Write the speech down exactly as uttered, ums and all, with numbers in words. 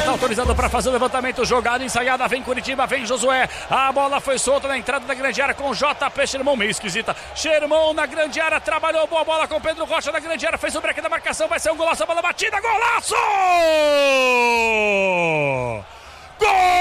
está autorizado para fazer o levantamento. Jogada ensaiada, vem Curitiba, vem Josué. A bola foi solta na entrada da grande área com J P Xermão, meio esquisita. Xermão na grande área, trabalhou boa bola com Pedro Rocha na grande área, fez o break da marcação, vai ser um golaço, a bola batida, golaço! Gol!